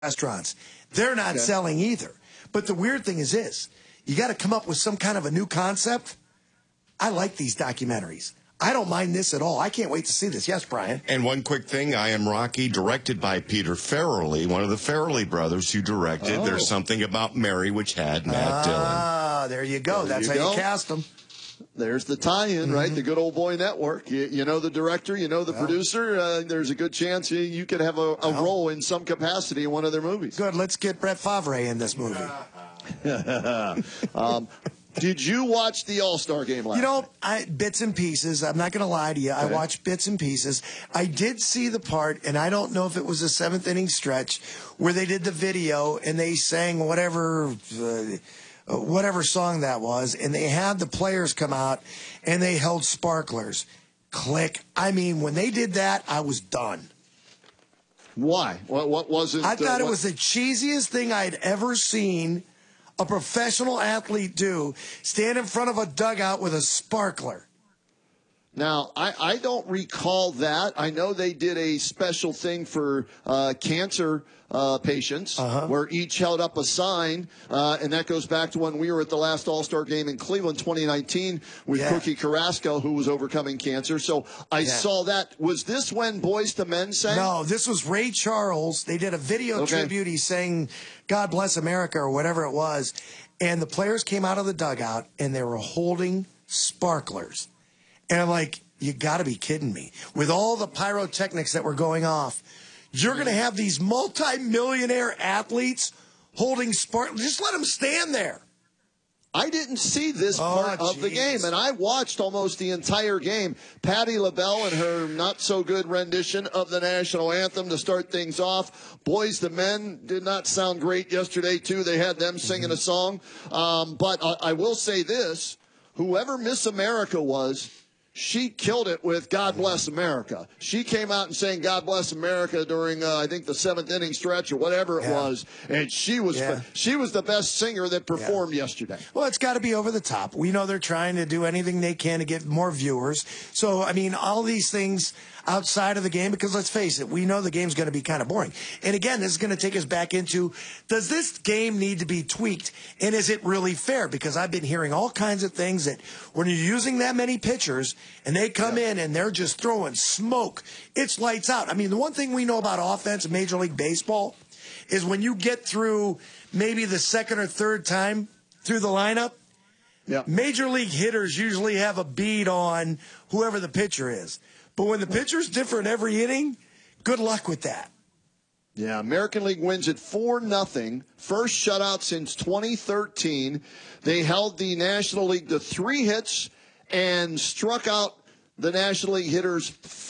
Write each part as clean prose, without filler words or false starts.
restaurants. They're not selling either. But the weird thing is this. You got to come up with some kind of a new concept. I like these documentaries. I don't mind this at all. I can't wait to see this. Yes, Brian. And one quick thing, I Am Rocky, directed by Peter Farrelly, one of the Farrelly brothers who directed There's Something About Mary, which had Matt Dillon. Ah, there you go. That's how you cast them. There's the tie-in, right? The Good Old Boy Network. You know the director, you know the producer. There's a good chance you could have a role in some capacity in one of their movies. Good. Let's get Brett Favre in this movie. Did you watch the All-Star game last night? Bits and pieces. I'm not going to lie to you. I watched bits and pieces. I did see the part, and I don't know if it was a seventh inning stretch, where they did the video and they sang whatever song that was, and they had the players come out and they held sparklers. Click. I mean, when they did that, I was done. Why? What was it? I thought it was the cheesiest thing I'd ever seen a professional athlete do, stand in front of a dugout with a sparkler. Now, I don't recall that. I know they did a special thing for cancer patients where each held up a sign, and that goes back to when we were at the last All-Star game in Cleveland 2019 with Cookie Carrasco, who was overcoming cancer. So I saw that. Was this when Boyz II Men sang? No, this was Ray Charles. They did a video tribute. He sang God Bless America or whatever it was, and the players came out of the dugout, and they were holding sparklers. And I'm like, you got to be kidding me. With all the pyrotechnics that were going off, you're going to have these multi-millionaire athletes holding sparklers. Just let them stand there. I didn't see this part of the game, and I watched almost the entire game. Patti LaBelle and her not-so-good rendition of the national anthem to start things off. Boyz II Men did not sound great yesterday, too. They had them singing a song. But I will say this. Whoever Miss America was, she killed it with God Bless America. She came out and sang God Bless America during, I think, the seventh inning stretch or whatever it was. And she was the best singer that performed yesterday. Well, it's got to be over the top. We know they're trying to do anything they can to get more viewers. So, I mean, all these things outside of the game, because let's face it, we know the game's going to be kind of boring. And again, this is going to take us back into, does this game need to be tweaked? And is it really fair? Because I've been hearing all kinds of things that when you're using that many pitchers and they come in and they're just throwing smoke, it's lights out. I mean, the one thing we know about offense in Major League Baseball is when you get through maybe the second or third time through the lineup, Major League hitters usually have a bead on whoever the pitcher is. But when the pitcher's different every inning, good luck with that. Yeah, American League wins at 4-0. First shutout since 2013. They held the National League to 3 hits and struck out the National League hitters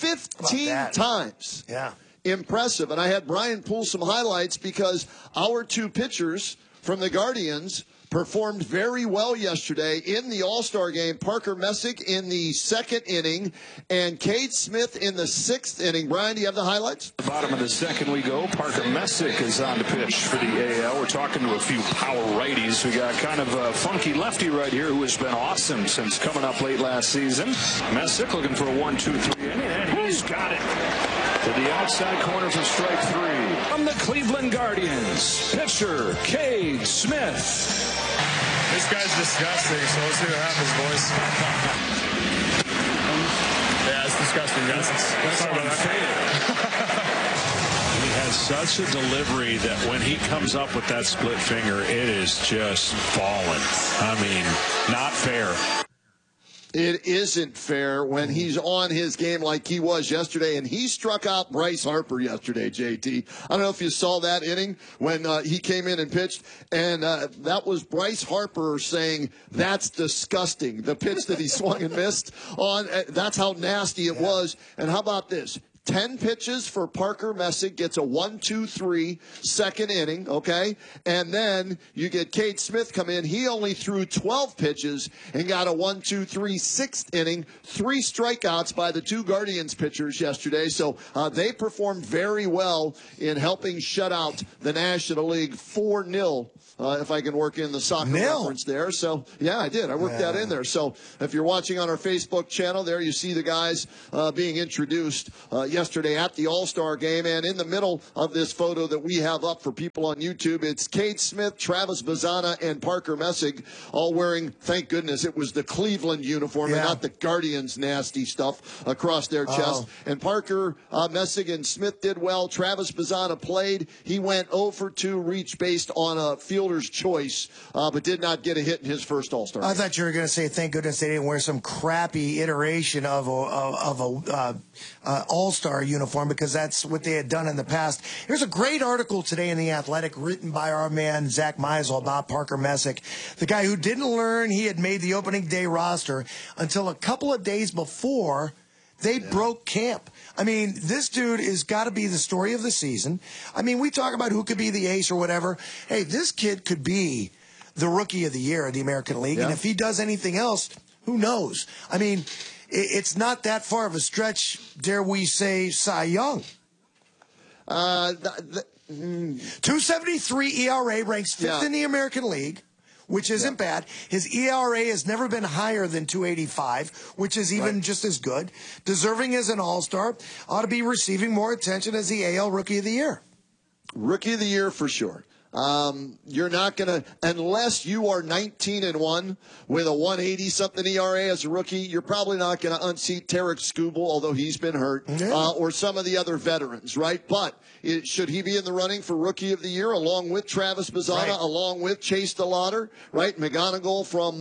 15 times. Yeah. Impressive. And I had Brian pull some highlights because our 2 pitchers from the Guardians performed very well yesterday in the All-Star game. Parker Messick in the 2nd inning and Cade Smith in the 6th inning. Brian, do you have the highlights? The bottom of the 2nd we go. Parker Messick is on the pitch for the AL. We're talking to a few power righties. We got kind of a funky lefty right here who has been awesome since coming up late last season. Messick looking for a 1-2-3 inning, and he's got it. To the outside corner for strike 3. From the Cleveland Guardians, pitcher Cade Smith. This guy's disgusting, so we'll see what happens, boys. Yeah, it's disgusting, guys. Sorry about that. He has such a delivery that when he comes up with that split finger, it is just falling. I mean, not fair. It isn't fair when he's on his game like he was yesterday, and he struck out Bryce Harper yesterday, JT. I don't know if you saw that inning when he came in and pitched, and that was Bryce Harper saying, that's disgusting. The pitch that he swung and missed on, that's how nasty it was. And how about this? 10 pitches for Parker Messick, gets a 1-2-3 2nd inning, okay? And then you get Cade Smith come in. He only threw 12 pitches and got a 1-2-3 6th inning. 3 strikeouts by the 2 Guardians pitchers yesterday. So they performed very well in helping shut out the National League 4-0. If I can work in the soccer reference there. So, yeah, I did. I worked that in there. So if you're watching on our Facebook channel there, you see the guys being introduced yesterday at the All-Star game. And in the middle of this photo that we have up for people on YouTube, it's Cade Smith, Travis Bazzana, and Parker Messick all wearing, thank goodness, it was the Cleveland uniform and not the Guardians nasty stuff across their chest. And Parker, Messick, and Smith did well. Travis Bazzana played. He went 0 for 2, reached based on a fielder's choice, but did not get a hit in his first All-Star game. I thought you were going to say, thank goodness they didn't wear some crappy iteration of a All-Star uniform, because that's what they had done in the past. There's a great article today in The Athletic written by our man Zach Meisel about Parker Messick, the guy who didn't learn he had made the opening day roster until a couple of days before they broke camp. I mean, this dude has got to be the story of the season. I mean, we talk about who could be the ace or whatever. Hey, this kid could be the rookie of the year in the American League. And if he does anything else, who knows? I mean, it's not that far of a stretch, dare we say, Cy Young. 2.73 ERA, ranks 5th in the American League, which isn't bad. His ERA has never been higher than 2.85, which is even just as good. Deserving as an All-Star, ought to be receiving more attention as the AL Rookie of the Year. Rookie of the Year for sure. You're not going to, unless you are 19-1 with a 180-something ERA as a rookie, you're probably not going to unseat Tarek Skubal, although he's been hurt, or some of the other veterans, right? But should he be in the running for Rookie of the Year along with Travis Bazzana, along with Chase DeLauder, right? McGonigal from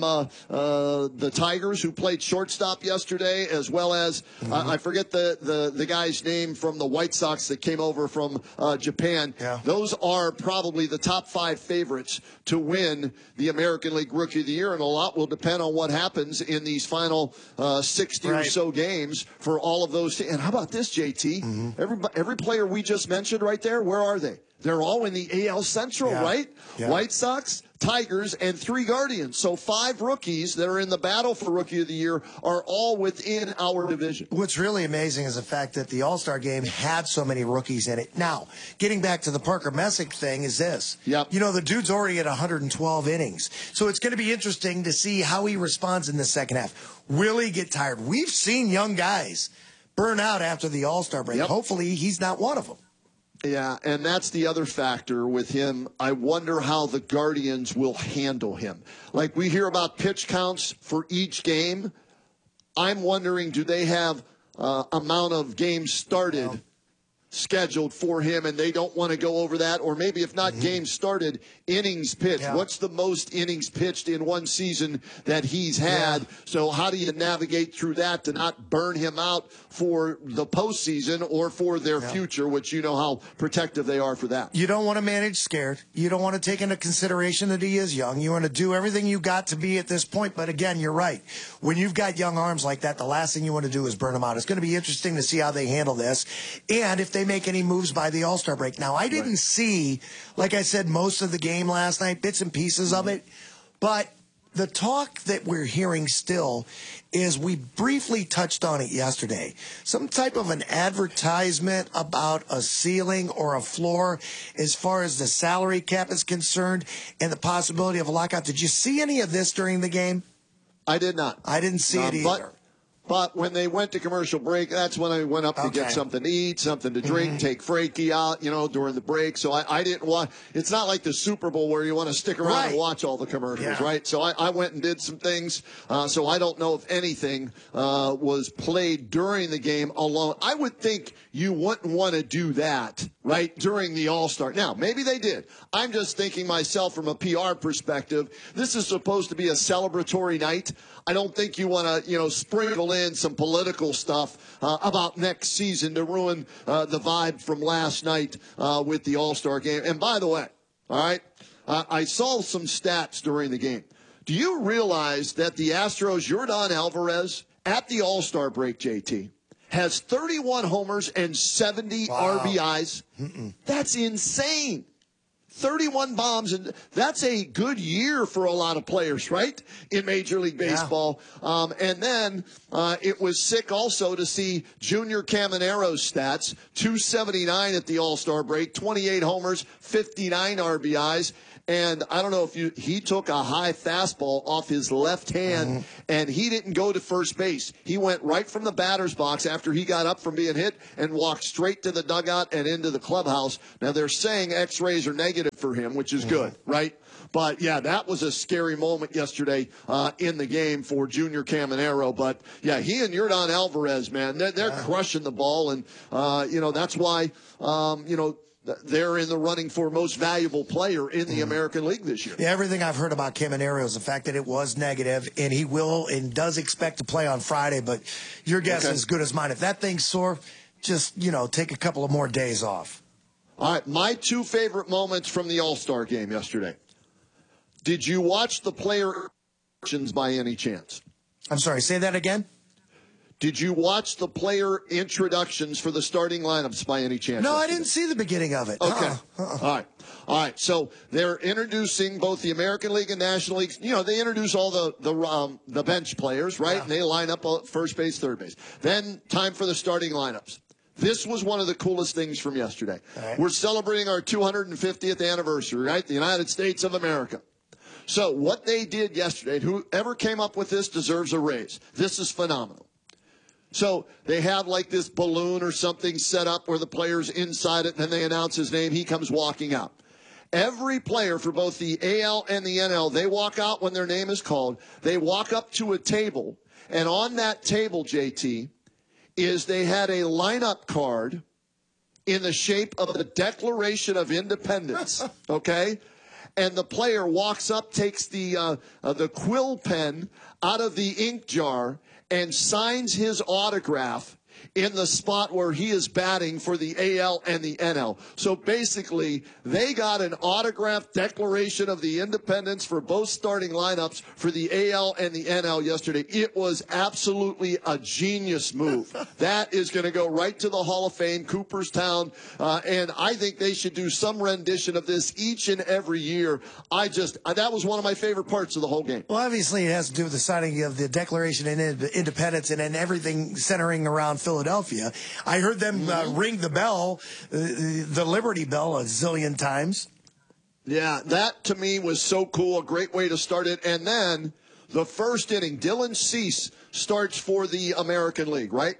the Tigers, who played shortstop yesterday, as well as, I forget the guy's name from the White Sox that came over from Japan. Those are probably the top 5 favorites to win the American League Rookie of the Year, and a lot will depend on what happens in these final 60 or so games for all of those. And how about this, JT? Every player we just mentioned right there, where are they? They're all in the AL Central, right? White Sox, Tigers, and 3 Guardians. So 5 rookies that are in the battle for Rookie of the Year are all within our division. What's really amazing is the fact that the All-Star game had so many rookies in it. Now, getting back to the Parker Messick thing is this. You know, the dude's already at 112 innings. So it's going to be interesting to see how he responds in the second half. Will he get tired? We've seen young guys burn out after the All-Star break. Hopefully he's not one of them. Yeah, and that's the other factor with him. I wonder how the Guardians will handle him. Like, we hear about pitch counts for each game. I'm wondering, do they have amount of games started scheduled for him, and they don't want to go over that? Or maybe if not games started, innings pitched. What's the most innings pitched in one season that he's had? So how do you navigate through that to not burn him out for the postseason or for their future, which you know how protective they are for that? You don't want to manage scared. You don't want to take into consideration that he is young. You want to do everything you got to be at this point. But again, you're right. When you've got young arms like that, the last thing you want to do is burn them out. It's going to be interesting to see how they handle this, and if they make any moves by the All-Star break. Now, I didn't see, like I said, most of the game last night, bits and pieces of it, but the talk that we're hearing still is, we briefly touched on it yesterday, some type of an advertisement about a ceiling or a floor as far as the salary cap is concerned and the possibility of a lockout. Did you see any of this during the game? I did not. I didn't see it either. But when they went to commercial break, that's when I went up to get something to eat, something to drink, take Frankie out, you know, during the break. So I didn't want, it's not like the Super Bowl where you want to stick around and watch all the commercials, right? So I went and did some things. So I don't know if anything was played during the game alone. I would think you wouldn't want to do that, right, during the All-Star. Now, maybe they did. I'm just thinking myself from a PR perspective, this is supposed to be a celebratory night. I don't think you want to, you know, sprinkle in some political stuff about next season to ruin the vibe from last night with the All-Star game. And by the way, all right, I saw some stats during the game. Do you realize that the Astros, Yordan Alvarez, at the All-Star break, JT, has 31 homers and 70 RBIs? That's insane. 31 bombs, and that's a good year for a lot of players, right, in Major League Baseball. Yeah. And then it was sick also to see Junior Camanero's stats, 279 at the All-Star break, 28 homers, 59 RBIs. And I don't know if he took a high fastball off his left hand, and he didn't go to first base. He went right from the batter's box after he got up from being hit and walked straight to the dugout and into the clubhouse. Now, they're saying X-rays are negative for him, which is good, right? But, yeah, that was a scary moment yesterday in the game for Junior Caminero. But, yeah, he and Yordan Alvarez, man, they're crushing the ball. And, that's why, they're in the running for most valuable player in the American League this year. Yeah, everything I've heard about Caminero is the fact that it was negative, and he will and does expect to play on Friday, but your guess is as good as mine. If that thing's sore, just, take a couple of more days off. All right, my two favorite moments from the All-Star game yesterday. Did you watch the player by any chance? I'm sorry, say that again? Did you watch the player introductions for the starting lineups by any chance? No, I didn't see the beginning of it. Okay. All right. So they're introducing both the American League and National League. They introduce all the bench players, right? Yeah. And they line up first base, third base. Then time for the starting lineups. This was one of the coolest things from yesterday. Right. We're celebrating our 250th anniversary, right? The United States of America. So what they did yesterday, and whoever came up with this deserves a raise. This is phenomenal. So they have like this balloon or something set up where the player's inside it, and then they announce his name. He comes walking out. Every player for both the AL and the NL, they walk out when their name is called. They walk up to a table, and on that table, JT, they had a lineup card in the shape of the Declaration of Independence, okay? And the player walks up, takes the quill pen out of the ink jar, and signs his autograph in the spot where he is batting for the AL and the NL. So basically, they got an autographed Declaration of the Independence for both starting lineups for the AL and the NL yesterday. It was absolutely a genius move. That is going to go right to the Hall of Fame, Cooperstown, and I think they should do some rendition of this each and every year. That was one of my favorite parts of the whole game. Well, obviously, it has to do with the signing of the Declaration of Independence and then everything centering around Philadelphia. I heard them ring the bell, the Liberty Bell, a zillion times. Yeah, that to me was so cool. A great way to start it. And then the first inning, Dylan Cease starts for the American League, right?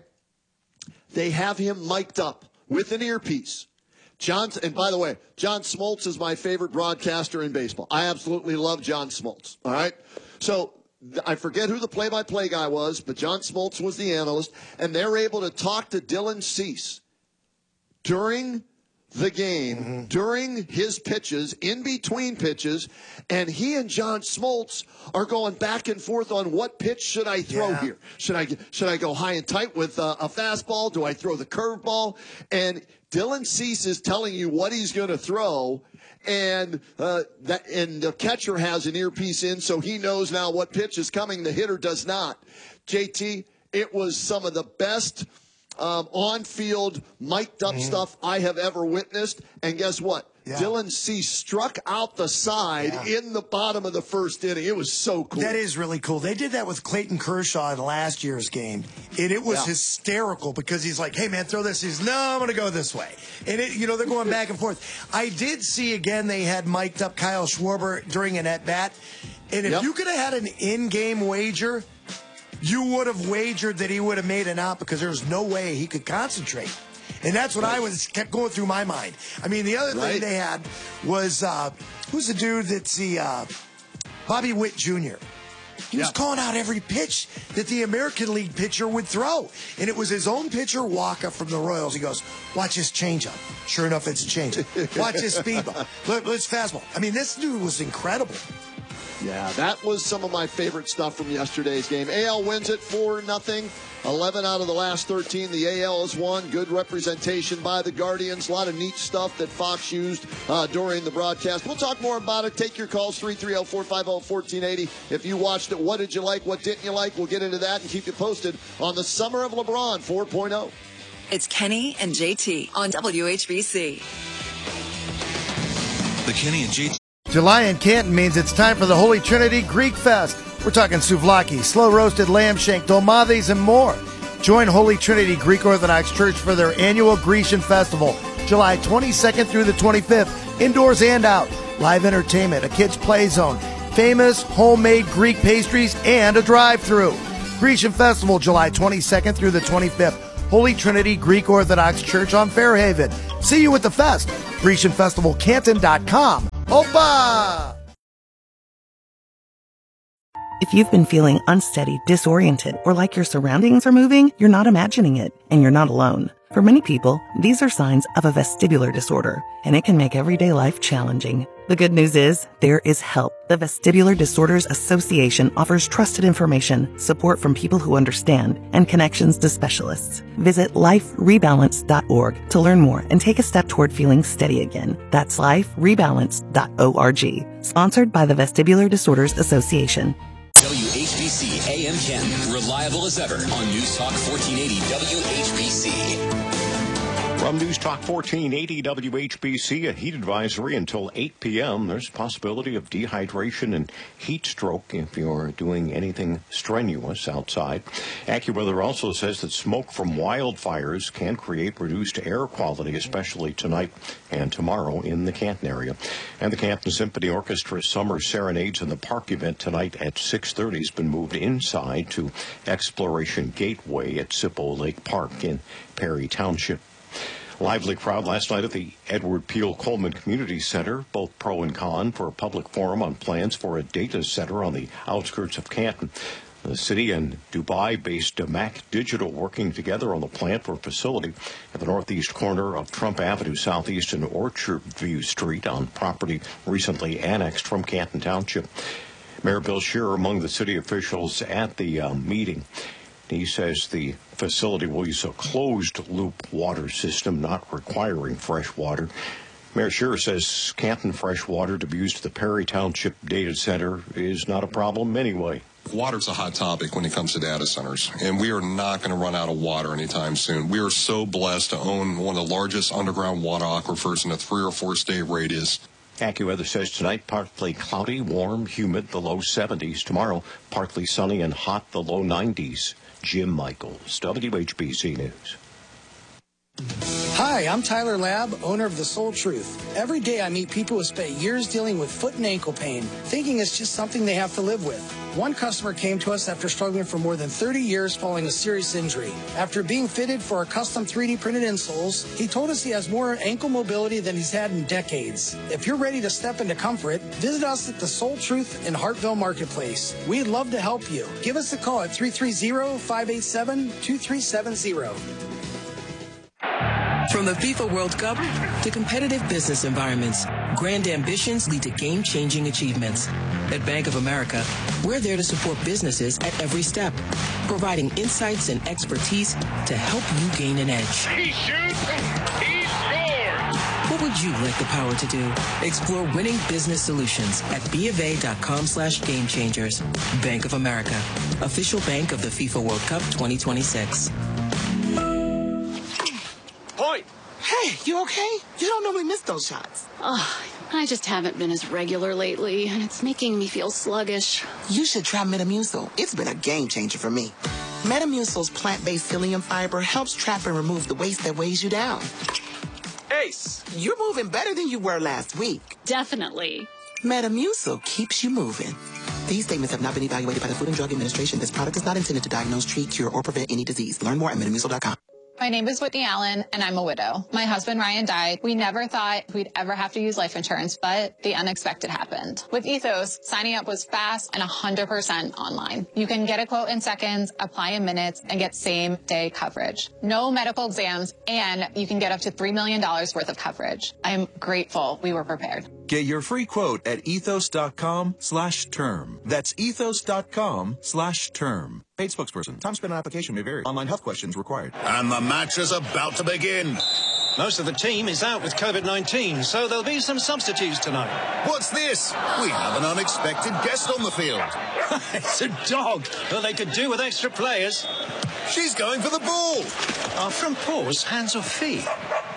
They have him mic'd up with an earpiece. And by the way, John Smoltz is my favorite broadcaster in baseball. I absolutely love John Smoltz, all right? So I forget who the play-by-play guy was, but John Smoltz was the analyst, and they're able to talk to Dylan Cease during the game, during his pitches, in between pitches, and he and John Smoltz are going back and forth on what pitch should I throw here. Should I go high and tight with a fastball? Do I throw the curveball? And Dylan Cease is telling you what he's going to throw. And the catcher has an earpiece in, so he knows now what pitch is coming. The hitter does not. JT, it was some of the best on-field, mic'd up stuff I have ever witnessed. And guess what? Yeah. Dylan Cease struck out the side in the bottom of the first inning. It was so cool. That is really cool. They did that with Clayton Kershaw in last year's game, and it was hysterical because he's like, hey, man, throw this. He's, no, I'm going to go this way. And, they're going back and forth. I did see, again, they had mic'd up Kyle Schwarber during an at-bat. And if you could have had an in-game wager, you would have wagered that he would have made an out because there's no way he could concentrate. And that's what kept going through my mind. I mean, the other thing they had was, who's the dude that's Bobby Witt Jr. He was calling out every pitch that the American League pitcher would throw. And it was his own pitcher, Waka, from the Royals. He goes, watch his changeup. Sure enough, it's a changeup. Watch his speedball. Look, it's fastball. I mean, this dude was incredible. Yeah, that was some of my favorite stuff from yesterday's game. AL wins it 4-0. 11 out of the last 13. The AL has won. Good representation by the Guardians. A lot of neat stuff that Fox used during the broadcast. We'll talk more about it. Take your calls, 330-450-1480. If you watched it, what did you like? What didn't you like? We'll get into that and keep you posted on the Summer of LeBron 4.0. It's Kenny and JT on WHBC. The Kenny and G. July in Canton means it's time for the Holy Trinity Greek Fest. We're talking souvlaki, slow-roasted lamb shank, dolmades, and more. Join Holy Trinity Greek Orthodox Church for their annual Grecian Festival, July 22nd through the 25th, indoors and out. Live entertainment, a kids' play zone, famous homemade Greek pastries, and a drive-thru. Grecian Festival, July 22nd through the 25th. Holy Trinity Greek Orthodox Church on Fairhaven. See you at the fest. GrecianFestivalCanton.com. Opa! If you've been feeling unsteady, disoriented, or like your surroundings are moving, you're not imagining it, and you're not alone. For many people, these are signs of a vestibular disorder, and it can make everyday life challenging. The good news is, there is help. The Vestibular Disorders Association offers trusted information, support from people who understand, and connections to specialists. Visit liferebalance.org to learn more and take a step toward feeling steady again. That's liferebalance.org. Sponsored by the Vestibular Disorders Association. WHBC AM Canton, reliable as ever on News Talk 1480 WHBC. From News Talk 1480 WHBC, a heat advisory until 8 p.m. There's a possibility of dehydration and heat stroke if you're doing anything strenuous outside. AccuWeather also says that smoke from wildfires can create reduced air quality, especially tonight and tomorrow in the Canton area. And the Canton Symphony Orchestra's Summer Serenades in the Park event tonight at 6:30 has been moved inside to Exploration Gateway at Sippo Lake Park in Perry Township. Lively crowd last night at the Edward Peel Coleman Community Center, both pro and con, for a public forum on plans for a data center on the outskirts of Canton. The city and Dubai-based Mac Digital working together on the plan for a facility at the northeast corner of Trump Avenue, southeast and Orchard View Street on property recently annexed from Canton Township. Mayor Bill Scherer among the city officials at the meeting. He says the facility will use a closed-loop water system, not requiring fresh water. Mayor Scherer says Canton fresh water to be used at the Perry Township Data Center is not a problem anyway. Water's a hot topic when it comes to data centers, and we are not going to run out of water anytime soon. We are so blessed to own one of the largest underground water aquifers in a 3 or 4 state radius. AccuWeather says tonight partly cloudy, warm, humid, the low 70s. Tomorrow, partly sunny and hot, the low 90s. Jim Michaels, WHBC News. Hi, I'm Tyler Labb, owner of The Soul Truth. Every day I meet people who spent years dealing with foot and ankle pain, thinking it's just something they have to live with. One customer came to us after struggling for more than 30 years following a serious injury. After being fitted for our custom 3D printed insoles, he told us he has more ankle mobility than he's had in decades. If you're ready to step into comfort, visit us at The Soul Truth in Hartville Marketplace. We'd love to help you. Give us a call at 330-587-2370. From the FIFA World Cup to competitive business environments, grand ambitions lead to game-changing achievements. At Bank of America, we're there to support businesses at every step, providing insights and expertise to help you gain an edge. He shoots, he scores! What would you like the power to do? Explore winning business solutions at BofA.com/gamechangers. Bank of America, official bank of the FIFA World Cup 2026. Point. Hey, you okay? You don't normally miss those shots. Oh, I just haven't been as regular lately, and it's making me feel sluggish. You should try Metamucil. It's been a game changer for me. Metamucil's plant-based psyllium fiber helps trap and remove the waste that weighs you down. Ace, you're moving better than you were last week. Definitely. Metamucil keeps you moving. These statements have not been evaluated by the Food and Drug Administration. This product is not intended to diagnose, treat, cure, or prevent any disease. Learn more at Metamucil.com. My name is Whitney Allen, and I'm a widow. My husband, Ryan, died. We never thought we'd ever have to use life insurance, but the unexpected happened. With Ethos, signing up was fast and 100% online. You can get a quote in seconds, apply in minutes, and get same-day coverage. No medical exams, and you can get up to $3 million worth of coverage. I'm grateful we were prepared. Get your free quote at ethos.com/term. That's ethos.com/term. Paid spokesperson. Time spent on application may vary. Online health questions required. And the match is about to begin. Most of the team is out with COVID-19, so there'll be some substitutes tonight. What's this? We have an unexpected guest on the field. It's a dog. Well, they could do with extra players. She's going for the ball. Our front paws, hands or feet?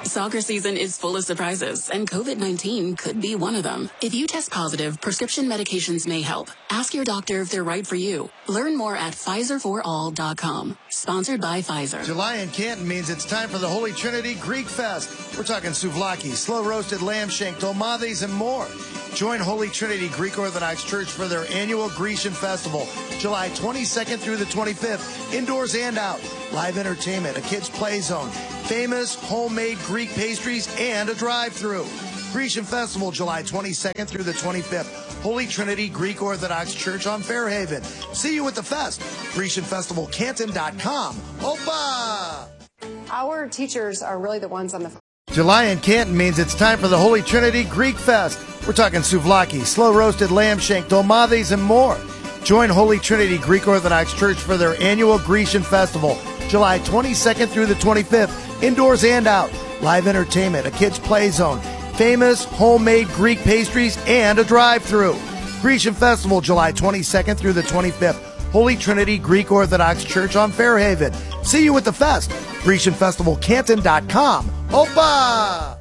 Soccer season is full of surprises, and COVID-19 could be one of them. If you test positive, prescription medications may help. Ask your doctor if they're right for you. Learn more at PfizerForAll.com. Sponsored by Pfizer. July in Canton means it's time for the Holy Trinity Greek Fest. We're talking souvlaki, slow-roasted lamb shank, dolmades, and more. Join Holy Trinity Greek Orthodox Church for their annual Grecian Festival, July 22nd through the 25th, indoors and out. Live entertainment, a kids' play zone, famous homemade Greek pastries, and a drive-thru. Grecian Festival, July 22nd through the 25th. Holy Trinity Greek Orthodox Church on Fairhaven. See you at the fest. GrecianFestivalCanton.com. Opa! Our teachers are really the ones on the... July in Canton means it's time for the Holy Trinity Greek Fest. We're talking souvlaki, slow-roasted lamb shank, dolmades, and more. Join Holy Trinity Greek Orthodox Church for their annual Grecian Festival, July 22nd through the 25th, indoors and out. Live entertainment, a kids' play zone, famous homemade Greek pastries, and a drive-thru. Grecian Festival, July 22nd through the 25th. Holy Trinity Greek Orthodox Church on Fairhaven. See you at the fest. GrecianFestivalCanton.com. Opa!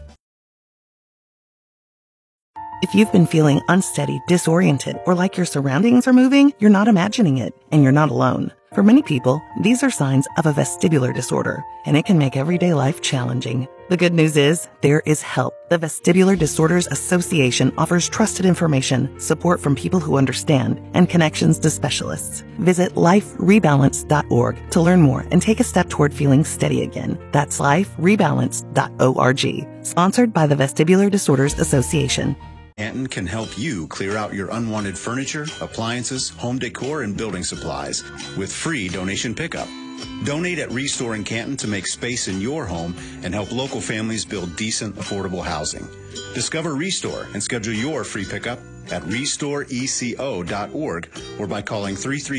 If you've been feeling unsteady, disoriented, or like your surroundings are moving, you're not imagining it, and you're not alone. For many people, these are signs of a vestibular disorder, and it can make everyday life challenging. The good news is, there is help. The Vestibular Disorders Association offers trusted information, support from people who understand, and connections to specialists. Visit liferebalance.org to learn more and take a step toward feeling steady again. That's liferebalance.org. Sponsored by the Vestibular Disorders Association. Canton can help you clear out your unwanted furniture, appliances, home decor, and building supplies with free donation pickup. Donate at Restore in Canton to make space in your home and help local families build decent, affordable housing. Discover Restore and schedule your free pickup at restoreeco.org or by calling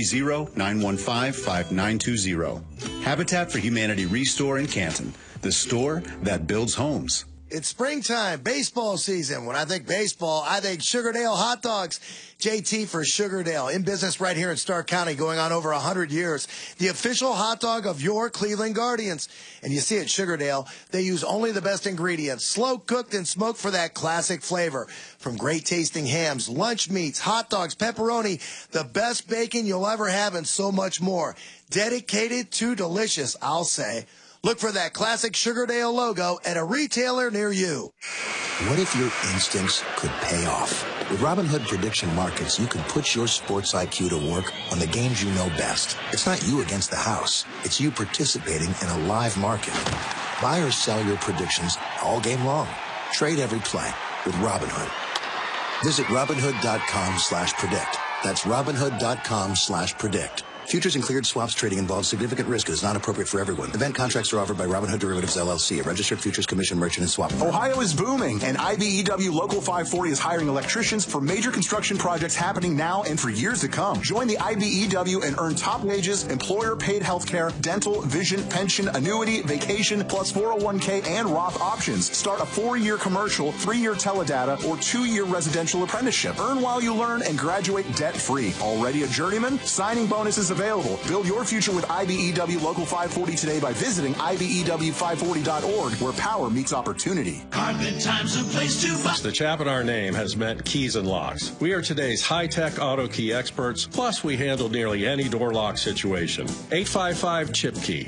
330-915-5920. Habitat for Humanity Restore in Canton, the store that builds homes. It's springtime, baseball season. When I think baseball, I think Sugardale hot dogs. JT for Sugardale, in business right here in Stark County, going on over 100 years. The official hot dog of your Cleveland Guardians. And you see at Sugardale, they use only the best ingredients, slow cooked and smoked for that classic flavor. From great tasting hams, lunch meats, hot dogs, pepperoni, the best bacon you'll ever have, and so much more. Dedicated to delicious, I'll say. Look for that classic Sugardale logo at a retailer near you. What if your instincts could pay off? With Robinhood Prediction Markets, you can put your sports IQ to work on the games you know best. It's not you against the house. It's you participating in a live market. Buy or sell your predictions all game long. Trade every play with Robinhood. Visit Robinhood.com/predict. That's Robinhood.com/predict. Futures and cleared swaps trading involves significant risk and is not appropriate for everyone. Event contracts are offered by Robinhood Derivatives, LLC, a registered futures commission merchant and swap firm. Ohio is booming, and IBEW Local 540 is hiring electricians for major construction projects happening now and for years to come. Join the IBEW and earn top wages, employer-paid health care, dental, vision, pension, annuity, vacation, plus 401k and Roth options. Start a 4-year commercial, 3-year teledata, or 2-year residential apprenticeship. Earn while you learn and graduate debt-free. Already a journeyman? Signing bonuses available. Build your future with IBEW Local 540 today by visiting IBEW540.org, where power meets opportunity. Carpet Time's a place to buy. The chap in our name has meant keys and locks. We are today's high-tech auto key experts, plus we handle nearly any door lock situation. 855-CHIP-KEY,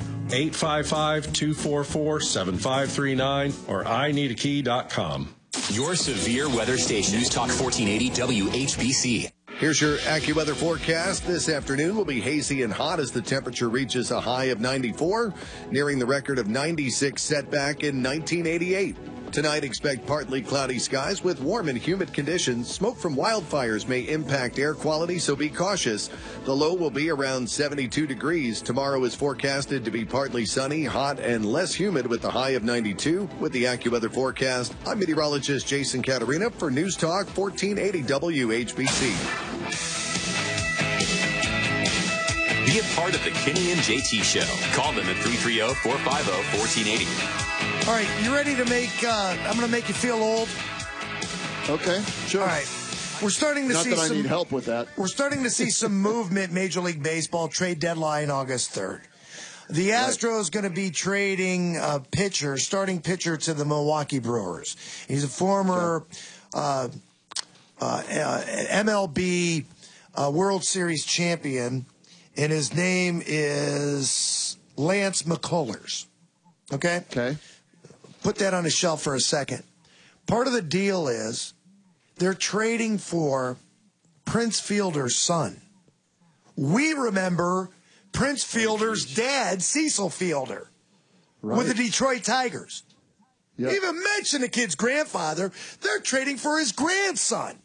855-244-7539, or ineedakey.com. Your severe weather station, News Talk 1480 WHBC. Here's your AccuWeather forecast. This afternoon will be hazy and hot as the temperature reaches a high of 94, nearing the record of 96 set back in 1988. Tonight, expect partly cloudy skies with warm and humid conditions. Smoke from wildfires may impact air quality, so be cautious. The low will be around 72 degrees. Tomorrow is forecasted to be partly sunny, hot, and less humid with a high of 92. With the AccuWeather forecast, I'm meteorologist Jason Caterina for News Talk 1480 WHBC. Be a part of the Kenny and JT Show. Call them at 330-450-1480. All right, you ready to make, I'm going to make you feel old? Okay, sure. All right. We're starting to see Not that I need help with that. We're starting to see some movement, Major League Baseball, trade deadline August 3rd. The Astros going to be trading a pitcher, starting pitcher to the Milwaukee Brewers. He's a former MLB World Series champion, and his name is Lance McCullers. Okay? Okay. Put that on a shelf for a second. Part of the deal is they're trading for Prince Fielder's son. We remember Prince Fielder's dad, Cecil Fielder, with the Detroit Tigers. Yep. Even mention the kid's grandfather. They're trading for his grandson.